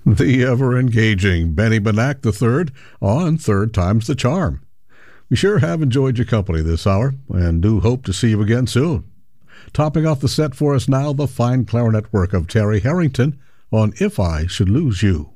The ever-engaging Benny Benack III on Third Time's the Charm. We sure have enjoyed your company this hour and do hope to see you again soon. Topping off the set for us now, the fine clarinet work of Terry Harrington on If I Should Lose You.